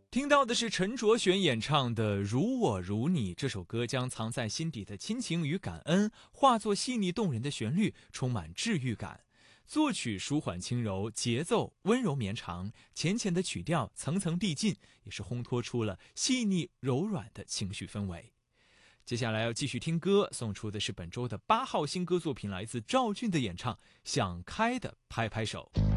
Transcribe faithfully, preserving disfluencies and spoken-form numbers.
听到的是陈卓璇演唱的《如我如你》，这首歌将藏在心底的亲情与感恩化作细腻动人的旋律，充满治愈感。作曲舒缓轻柔，节奏温柔绵长，浅浅的曲调层层递进，也是烘托出了细腻柔软的情绪氛围。接下来要继续听歌，送出的是本周的八号新歌作品，来自赵俊的演唱《想开的拍拍手》。